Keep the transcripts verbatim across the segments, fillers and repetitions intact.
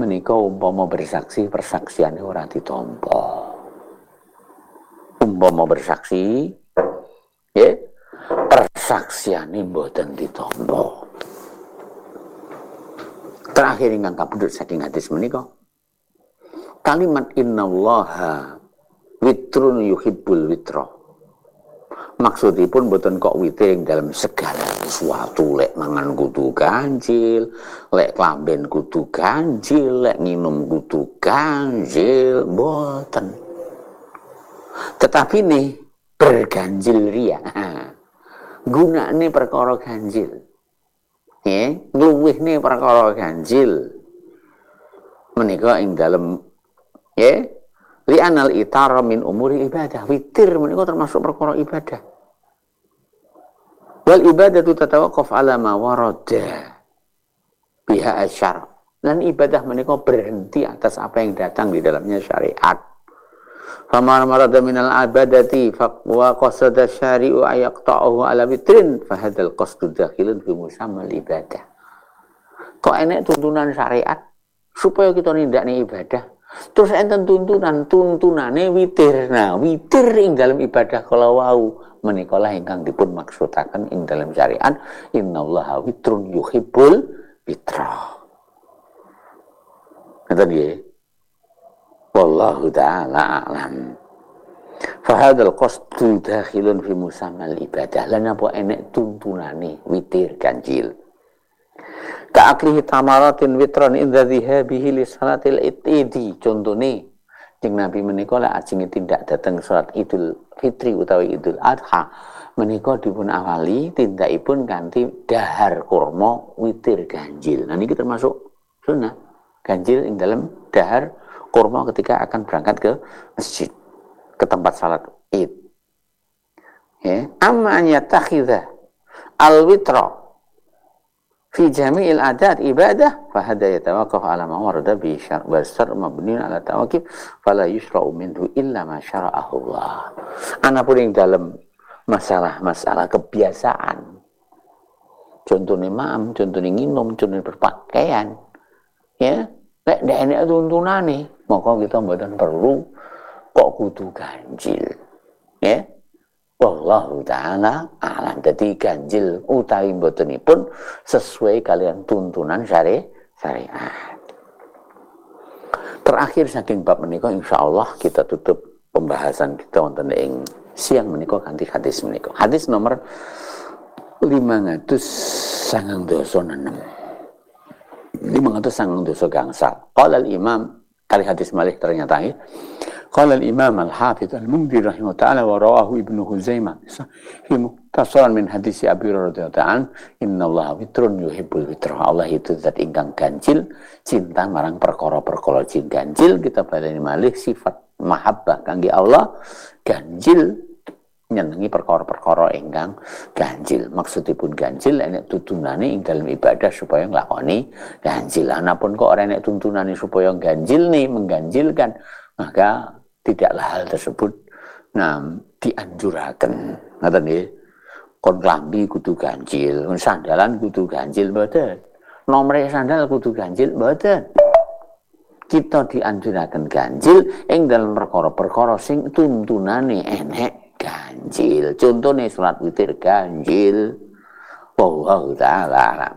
menika umpama bersaksi persaksiane ora ditampa. Umpama bersaksi nggih persaksiane mboten ditampa. Terakhir ingkang kapundhut saking hadis menika kalimat innallaha witrun yuhibbul witra. Maksudipun mboten kok witir dalam segala sesuatu, lek mangan kudu ganjil, lek klamben kudu ganjil, lek nginum kudu ganjil, mboten. Tetapi nih berganjil ria. Gunane perkara ganjil. Nggih, ngluwihne perkara ganjil. Menika ing dalem nggih, li anal itara min umuri ibadah. Witir menika termasuk perkara ibadah. Wal ibadatu tatawaqqaf ala ma warada biha asyar. Dan ibadah menika berhenti atas apa yang datang di dalamnya syariat. Faman marada minal abadati faqwa qasada syari'u ayaqta'uhu ala witrin fahadal qasdu dakhilun fi musammal ibadah. Kok enek tuntunan syariat supaya kita nindakne ibadah. Terus enten tuntunan tuntunane witir. Nah, witir ing dalam ibadah kala wau menika lah ingkang dipun maksudaken ing dalam syariat innallaha witrun yuhibbul witra. Ngoten nggih. Wallahu ta'ala a'lam. Fahadal qasdu dakhilun fi musammal ibadah. Lan apa enek tuntunane witir ganjil. Ka'aklihi tamaratin witron indha dhihabihi li salatil itidi. Contohnya yang Nabi menika lek ajenge tindak dateng salat Idul Fitri utawi Idul Adha menika dipun awali tindakipun kanthi dahar kurma witir ganjil. Nah niki termasuk sunnah ganjil ing dalam dahar kurma ketika akan berangkat ke masjid, ke tempat salat Id. Ya, amma an yattakhidha al-witra fi jami'il adat ibadah fa hada yatawaqqaf ala ma warada bi syar' wa syar' mabniun ala tawaqquf fala yushra'u minhu illa ma syara'ahu Allah. Anapun yang dalam masalah-masalah kebiasaan, contohnya maam, contohnya nginum, contohnya berpakaian, ya, lek ndak enek tuntunane, maka kita mboten perlu kok kudu ganjil. Ya. Wallahu ta'ala alam. Dadi ganjil utawi mbotenipun sesuai kalian tuntunan syari syariat. Terakhir saking bab menika insyaallah kita tutup pembahasan kita wonten ing siang menika kanthi hadis menika. Hadis nomor lima ratus sangang dasa enam. lima ratus sangang dasa gangsal. Qala al-Imam kali hadis malih ternyata ya. Qala al-Imam al-Hafidz al-Mundhir rahimahullah ta'ala wa rawahu Ibnu Huzaimah fi mukhtasaran min hadis Abi Hurairah ta'ala innallaha witrun yuhibbul witra. Allah itu zat ingkang ganjil, cinta marang perkara-perkara jin ganjil. Kita baleni malih sifat mahabbah kangge Allah ganjil nyenengi perkara-perkara ingkang ganjil. Maksudipun ganjil enek tuntunane ing dalam ibadah supaya nglakoni ganjil. Anapun kok ora enek tuntunane supaya ganjil nih mengganjilkan, maka tidaklah hal tersebut nah dianjuraken. Ngoten nggih. Kon klambi kudu ganjil, kon sandalan kudu ganjil mboten. Nomere sandal kudu ganjil mboten. Kita dianjuraken ganjil ing dalam perkara-perkara sing tuntunane enek ganjil. Contohnya salat witir ganjil. Wallahu ta'ala alam.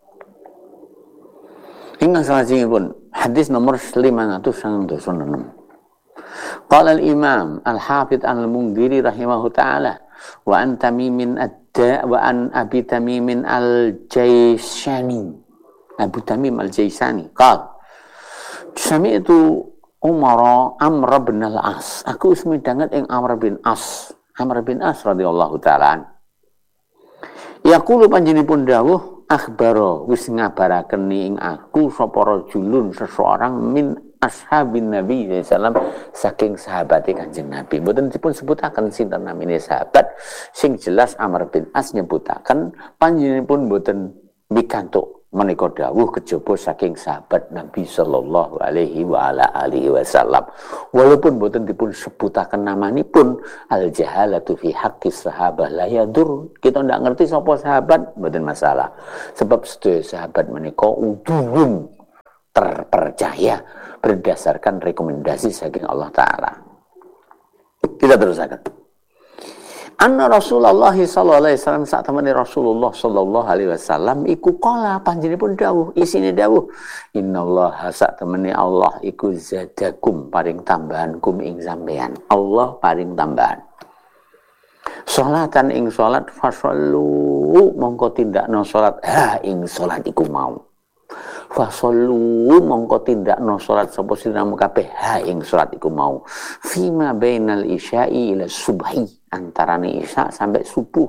Hingga salajengipun hadis nomor lima ratus enam. Qala al-Imam al-Hafidz al-Mundhiri rahimahu ta'ala wa an Tamimin ad-Da wa an Abi Tamimin al-Jaisani. Abu Tamim al-Jaisani qala sami'tu Umar Amr bin al-As. Aku wis midanget ing Amr bin As. Amr bin As radhiyallahu ta'ala. Yaqulu panjenenganipun dawuh akhbaro wis ngabaraken ing aku sapa rajulun seseorang min ashabin Nabi sallallahu alaihi wasallam saking sahabate Kanjeng Nabi. Mboten dipun sebutaken sinten namine sahabat, sing jelas Amr bin As nyebutaken panjenenganipun mboten mikantuk menika dawuh kejaba saking sahabat Nabi sallallahu alaihi wa ala alihi wasallam. Walaupun mboten dipun sebutaken namanipun, al jahalatu fi haqqis sahabah la yadur. Kita ndak ngerti sapa sahabat mboten masalah. Sebab sedaya sahabat menika udhun terper percaya berdasarkan rekomendasi saking Allah Ta'ala. Kita teruskan. Anna Rasulullah sallallahu alaihi wasallam saat temani Rasulullah sallallahu alaihi wasallam iku qala panjenenganipun dawuh isine dawuh innallaha saat temani Allah iku zadakum paring tambahan kum ing sampean. Allah paring tambahan. Salatan ing salat fasallu mongko tindakno salat ha ing salat iku mau. Fasallu mongko tindakno salat sapa siramu kabeh ha ing salat iku mau. Fima bainal isya'i ila subhi antarane isya sampai subuh.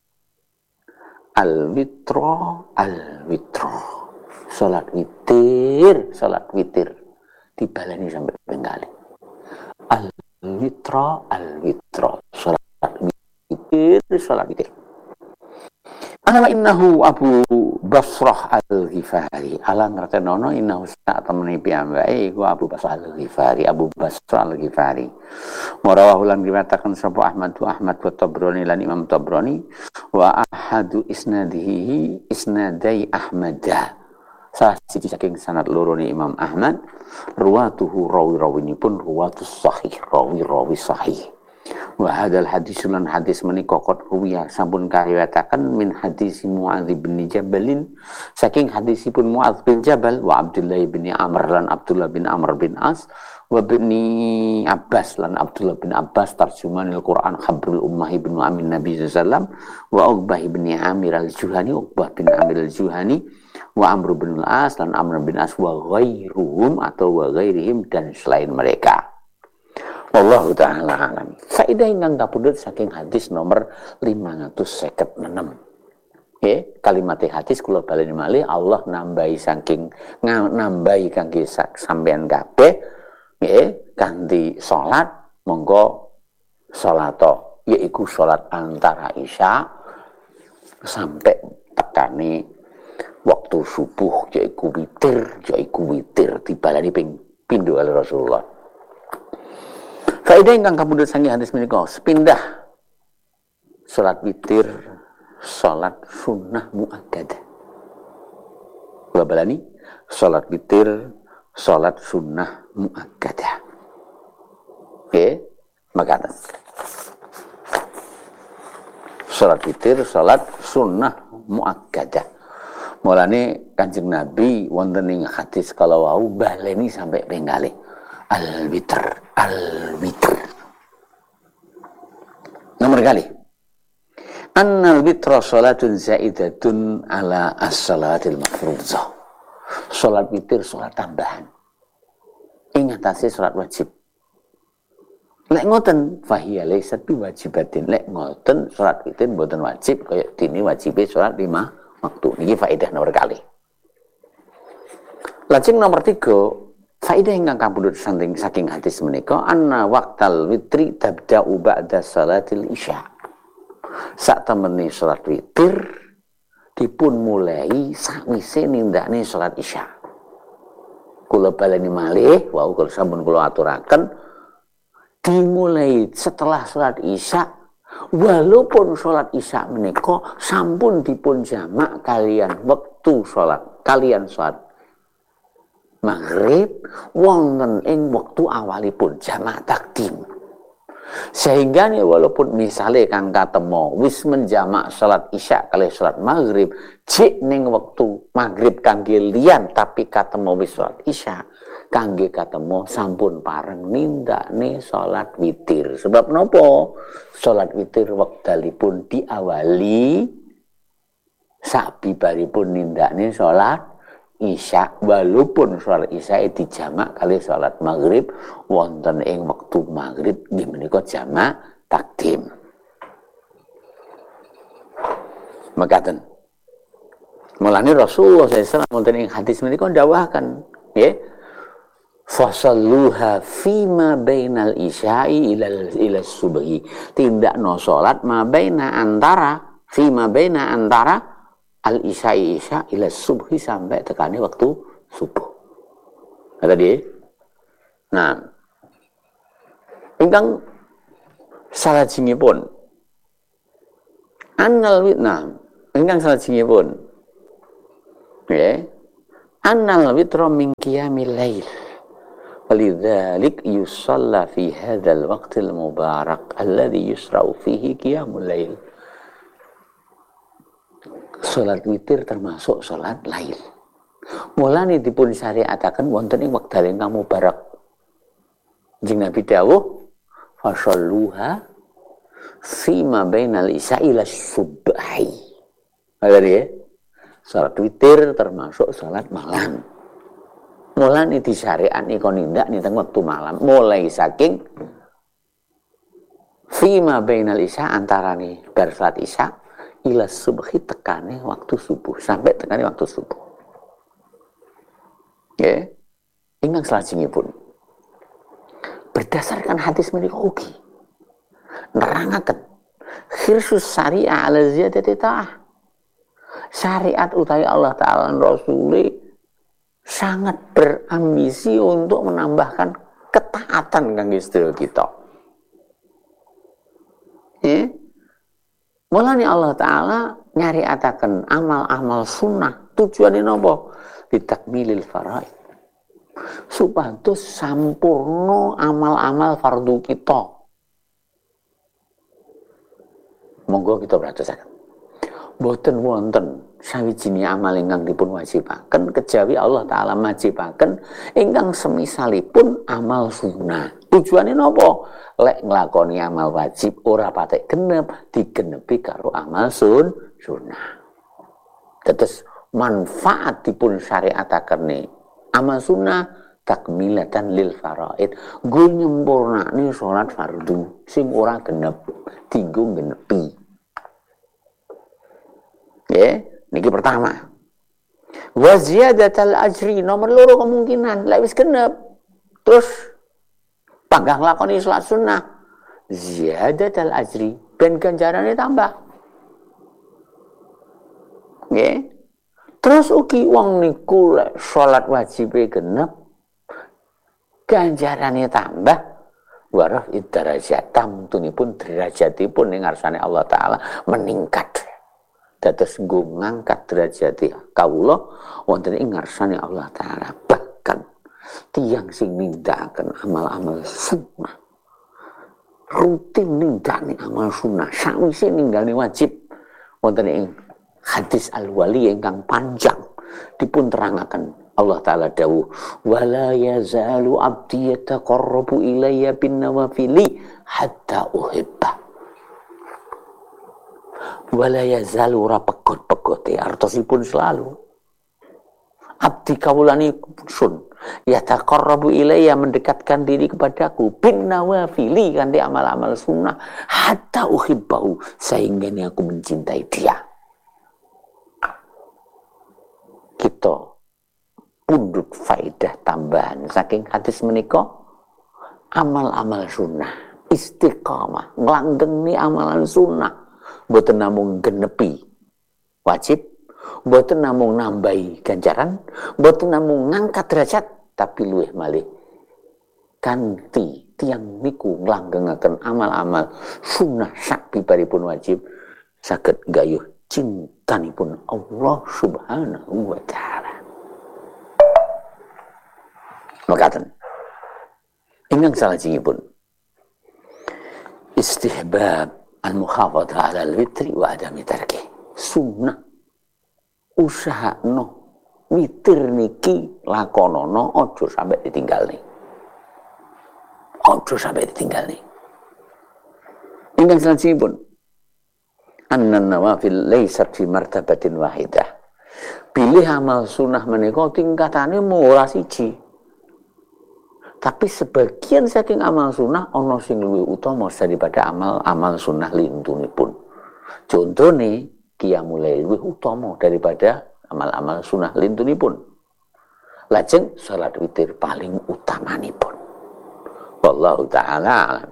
Al-witro, al-witro. Salat witir, salat witir. Dibaleni sampai penggali. Al-witro, al-witro. Salat witir, salat witir. Ana innahu Abu Basrah Al-Ghifari. Ala ngertenono innahu sak temene piyambake iku Abu Basrah Al-Ghifari, Abu Basrah Al-Ghifari. Marawahu lan riwayataken sapa Ahmad wa Ahmad wa Tabrani lan Imam Tabrani wa ahadu isnadihi isnadai Ahmadah. Salah siji saking sanad loro ni Imam Ahmad, ruwatuhu rawi-rawinipun ruwatus sahih, rawi-rawi sahih. Wa hadzal hadis lan hadis menika qad ruwiya sampun kariwayataken min hadis Muadz bin Jabalin saking hadisipun Muadz bin Jabal wa Abdullah bin Amr lan Abdullah bin Amr bin As wa bin Abbas lan Abdullah bin Abbas tarjumanil Quran Habrul Ummah ibnu Amin Nabi sallallahu alaihi wasallam wa Uqbah bin Amir al-Juhani Uqbah bin Amir al-Juhani wa Amr bin al-As lan Amr bin As wa ghairuhum atau wa ghairihim dan selain mereka. Wallahu ta'ala alam. Faedah ingkang kapundhut saking hadis nomor lima ratus lima puluh enam. Nggih, kalimat hadis kula baleni malih Allah nambahi saking nambahi kangge sampean kabeh nggih kanthi salat monggo salato yaiku salat antara isya sampai tekani waktu subuh yaiku witir yaiku witir dibalani ping pindho kali Rasulullah. Faedah ingkang kapundhut saking hadis menika sepindah salat witir, salat sunnah muakkadah. Kula balani salat witir, salat sunnah muakkadah. Oke, makaten. Salat witir, salat sunnah muakkadah. Mulane Kanjeng Nabi wonten ing hadis kalau wau baleni sampai penggalih. Al-witr, al-witr. Nomor kali. Annal witra salatun zaidatun ala as-salatil mafruḍah. Salat witir salat tambahan. Ing atase salat wajib. Lek ngoten fahiya laysat biwajibatin. Lek ngoten salat witir mboten wajib kaya dene wajibe salat lima waktu. Niki faedah nomor kali. Lajeng nomor tiga. Faedah ingkang kapundhut saking saking hadis menika anna waqtal witri tabda'u ba'da salatil isya. Sak temene salat witir dipun mulai sakwise nindakne salat isya. Kula baleni malih wau kula sampun kula aturaken dimulai setelah salat isya walaupun salat isya menika sampun dipun jamak kalian wektu salat kalian salat maghrib wonten ing wektu awalipun jamak takdim. Sehingga nih walaupun misalnya kang katemu wis menjamak salat isya kali salat maghrib, jik ning wektu maghrib kangge liyan tapi katemu wis salat isya, kangge katemu sampun pareng nindakne salat witir. Sebab nopo? Salat witir wektalipun diawali sabibaripun nindakne salat isya, walaupun salat isya dijamak kali salat maghrib wonten ing wektu maghrib nggih menika jamak takdim. Mekaten. Mulane Rasulullah sallallahu alaihi wasallam wonten ing hadis menika ndawuhaken, nggih. Fasalluha fima bainal isya'i ila ila subhi. Tindakno salat ma baina antara fima baina antara al isya'i isya ila subhi sampai tekani waktu subuh. Kata dia. Nah, ingkang salajengipun annal witna ingkang salajengipun nggih annal witra min qiyamil lail. Walidzalik yusalla fi hadzal waqtil mubarak alladzi yusra'u fihi qiyamul lail. Salat witir termasuk salat lail. Mulane dipun syariataken wonten ing wekdal ingkang mubarak. Jeng Nabi dawuh, "Fashalluha fima bainal isya'i ila subhi." Ngerti ya? Salat witir termasuk salat malam. Mulane disyariatni kon nindak ning wektu malam, mulai saking fima bainal isya antarane bar salat isya ila subhi tekane waktu subuh sampai tekane waktu subuh. Ya. Ingkang salajengipun berdasarkan hadis menika ugi nerangaken khirsus syariah ala ziyadati ta'ah. Syariat utawi Allah Ta'ala Rasuli sangat berambisi untuk menambahkan ketaatan kangge sedaya kita. Ya. Mulane Allah Ta'ala nyariataken amal-amal sunnah tujuane napa? Ditakmilil faraid. Supados sampurno amal-amal fardu kita. Monggo kita perhatikan. Boten wonten sawijine amal ingkang dipun wajibaken kejawi Allah Ta'ala majibaken ingkang semisalipun amal sunnah. Tujuane napa? Lek nglakoni amal wajib ora patek genep, digenepi karo amal sun sunnah. Tetes manfaat dipun syariataken amal sunnah takmilatan lil faraid. Nggo nyempurnakne salat fardu sing ora genep, dienggo genepi. Ya, niki pertama. Wa ziyadatal ajri, nomor loro kemungkinan lek wis genep terus panggah nglakoni salat sunnah, ziyadatal ajri ben ganjarane tambah. Nggih. Terus ugi wong niku lek salat wajibe genep ganjarane tambah waraf idarajat tamtunipun derajatipun ing ngarsane Allah Ta'ala meningkat. Dados nggo ngangkat derajat kawula wonten ing ngarsane Allah Ta'ala. Bahkan tiyang sing nindakaken amal-amal sunnah rutin nindakne amal sunnah sawise ninggalne wajib wonten ing hadis al-wali ingkang panjang dipun terangaken Allah Ta'ala dawuh wala yazalu abdi yataqarrabu ilayya bin nawafili hatta uhibba. Wala yazalu ora pegot-pegote artosipun selalu abdi kawulani sun yataqarrabu ilayya mendekatkan diri kepadaku bin nawafili kanthi amal-amal sunnah hatta uhibbahu sehingga aku mencintai dia. Kita pundhut faedah tambahan saking hadis menika amal-amal sunnah istiqamah nglanggengni amalan sunnah mboten namung genepi wajib, mboten namung nambahi ganjaran, mboten namung ngangkat derajat, tapi luwih malih kanthi tiyang niku nglanggengaken amal-amal sunnah sak bibaripun wajib saged gayuh cintanipun Allah Subhanahu wa Ta'ala. Makaten ingkang salajengipun istihbab al-muhafadzah 'ala al-witri wa adami tarki. Sunnah usahano witir niki lakonono aja sampai ditinggalne. Aja sampai ditinggalne. Ingkang salajengipun annan nawafil laysat fi martabatin wahidah. Pilih amal sunnah menika tingkatane ora siji. Tapi sebagian saking amal sunnah ana sing luwih utama daripada amal-amal sunnah lintunipun. Contone qiyamul lail luwih utama daripada amal-amal sunnah lintunipun. Lajeng salat witir paling utamanipun. Wallahu ta'ala alam.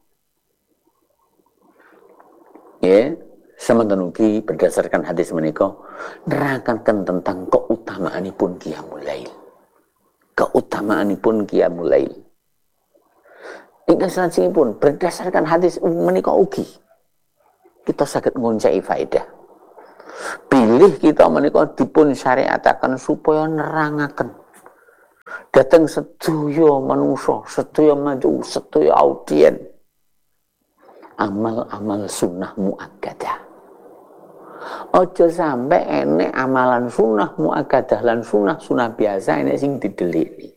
Ya, semanten ugi berdasarkan hadis menika nerangkan tentang keutamaanipun qiyamul lail. Keutamaanipun qiyamul lail. Ingkang salajengipun berdasarkan hadis menika ugi kita saged ngoncai faedah. Bilih kita menika dipun syariataken supaya nerangaken dhateng sedaya manungsa, sedaya maju, sedaya audien amal-amal sunnah muakkadah. Aja sampe enek amalan sunnah muakkadah lan sunah-sunah biasa enek sing dideliki.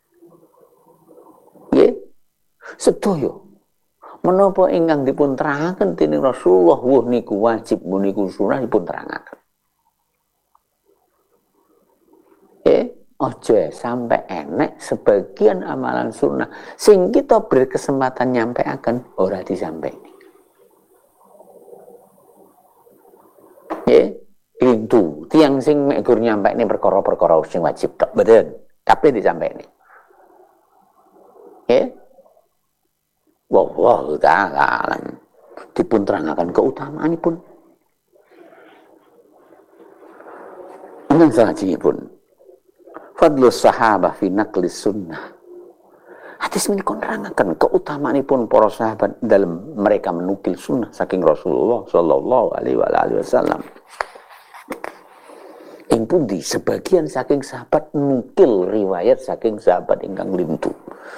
Nggih. Sedaya menapa ingkang dipun terangaken dening Rasulullah wuh niku wajib niku sunah dipun terangaken. Eh, aja sampai enek sebagian amalan sunnah sing kita berkesempatan nyampeaken ora disampaikan. Eh, itu tiang sing mek gur nyampaikne perkara-perkara sing wajib tok, mboten. Kabeh disampaikne. Eh, wallahu ta'ala alam. Dipun terangaken keutamaanipun. Nang salajengipun fadlus sahabah fi naqlis sunnah. Hadis menika nerangaken keutamaanipun para sahabat dalam mereka menukil sunnah saking Rasulullah sallallahu alaihi wasallam. Ing pundi sebagian saking sahabat nukil riwayat saking sahabat ingkang lintu.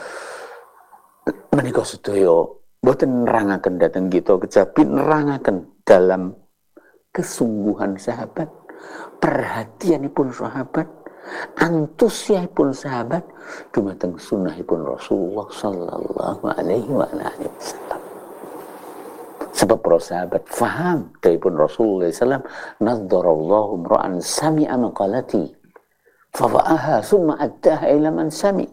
Menika sedaya boten nerangaken dhateng kita kejabi nerangaken dalam kesungguhan sahabat, perhatianipun sahabat, antusiasipun sahabat dumateng sunnahipun Rasulullah sallallahu alaihi wasallam. Sebab para sahabat faham daripun Rasulullah sallallahu alaihi wasallam, nadharallahu imra'an sami'a maqalati fa wa'aha summa addaha ila man sami'.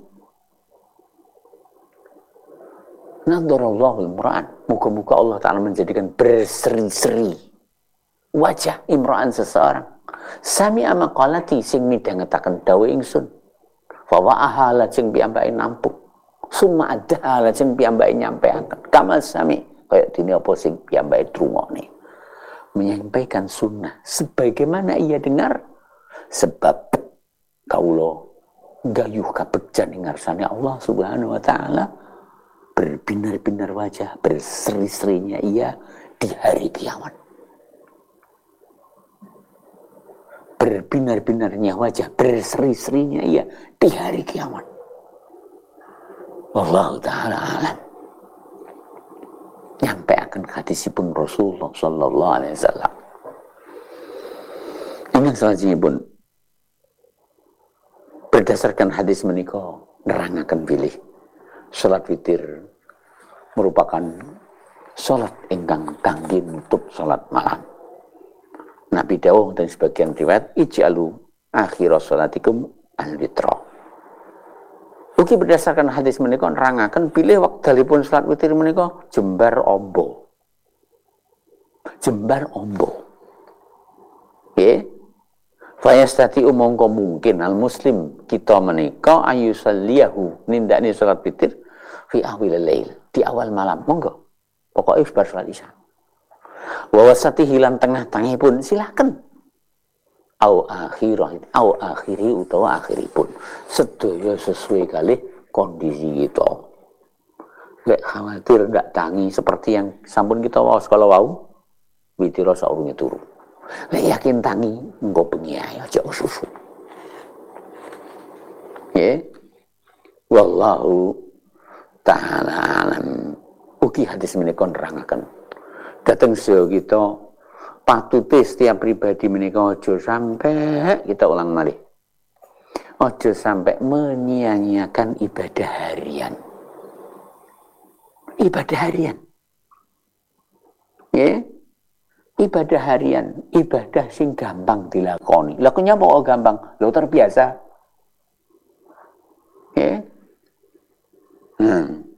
Nadharallahu imra'an, muga-muga Allah Ta'ala menjadikan berseri-seri wajah imra'an seseorang sami'a maqalati sing midhangetaken dawuh ingsun fa wa'aha lajeng piyambake nampung summa addaha lajeng piyambake nyampeaken kamal sami' kaya dene apa sing piyambake trungokne menyampaikan sunnah sebagaimana ia dengar sebab kawula gayuh kabegjan ing ngarsane Allah Subhanahu wa taala berbinar-binar wajah berseri-serinya ia di hari kiamat. Berbinar-binarnya wajah berseri-serinya ia di hari kiamat. Wallahu ta'ala alam. Nyampe akan hadisipun Rasulullah sallallahu alaihi wasallam. Ingat salajengipun berdasarkan hadis menika nerangaken pilih salat witir merupakan salat ingkang kangge nutup salat malam. Nabi dawuh dan sebagian riwayat ij'alu akhir salatikum al-witra. Ugi berdasarkan hadis menika nerangaken bilih wekdalipun salat witir menika jembar ombo. Jembar ombo. Nggih. Fa yastati mongko mungkin al muslim kita menika ayusalliyahu nindakne salat witir fi awil lail di awal malam monggo. Pokoke bar salat isya. Wa wasati hilang tengah-tengah pun silakan. Au akhirah, au akhiri utawa akhiripun. Sedaya sesuai kali kondisi kita. Lek khawatir ndak tangi seperti yang sampun kita waos kalau wau witira saurunge turu. Lek yakin tangi engko bengi ae aja susu. Nggih. Wallahu ta'ala alam. Ugi hadis menika nerangaken dateng sio kita patute setiap pribadi menika aja sampai kita ulang malih aja sampai menyia-nyiakan ibadah harian ibadah harian ya ibadah harian ibadah sing gampang dilakoni lha kenyapa kok gampang lho terbiasa ya hmm.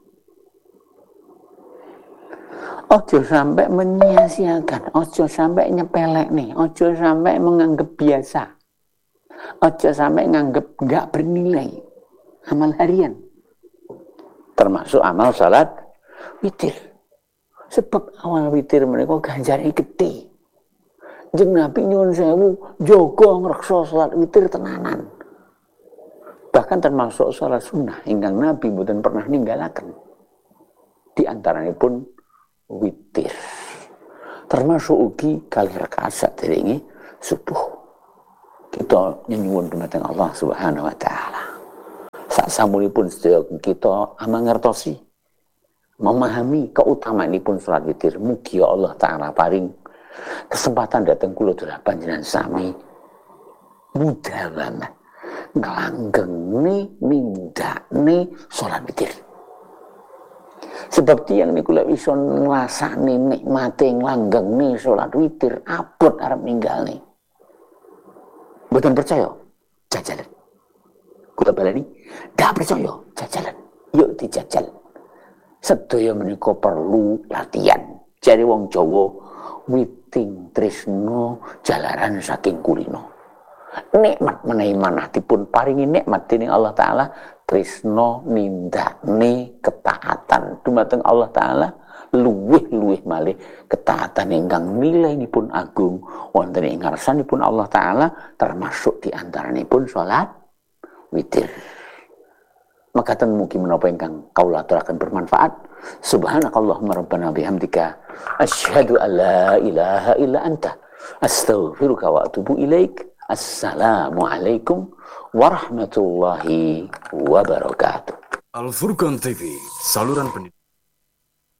Ojo sampai menyia-nyiakan, ojo sampai nyepelek nih, ojo sampai menganggap biasa, ojo sampai menganggap nggak bernilai amal harian, termasuk amal salat witir. Sebab awal witir mereka ganjarnya gede. Jeung Nabi nyuwun sewu jaga ngreksa salat witir tenanan. Bahkan termasuk salat sunnah ingkang Nabi mboten pernah ninggalaken. Di antaranipun witir. Termasuk ugi kali rakaat sadèrènge subuh. Kita nyuwun dumateng Allah Subhanahu wa taala. Sak samunipun sedaya kita amangertosi memahami keutamaanipun salat witir. Mugi Allah taala paring kesempatan dateng kula dherek panjenengan sami mudhawana nglanggengne mindakne salat witir. Sebab tiyang niku lek iso ngrasani nikmate nglanggengne salat witir abot arep ninggalne. Mboten percaya? Jajalan. Kula baleni, ndak percaya, jajalan. Yuk dijajal. Sedaya menika perlu latihan. Jare wong Jawa, witing tresna jalaran saking kulino. Nikmat menawi manatipun paringi nikmat dening Allah taala, tresna nindakne ketaatan dumateng Allah taala luwih-luwih malih ketaatan ingkang nilainipun agung wonten ing ngarsanipun Allah taala, termasuk di antaranipun salat witir. Makaten mugi menapa ingkang kaula aturaken bermanfaat. Subhanakallahumma rabbana bihamdika asyhadu an la ilaha illa anta astaghfiruka wa atubu ilaik. Assalamualaikum warahmatullahi wabarakatuh. Al Furqan T V, saluran pendidikan.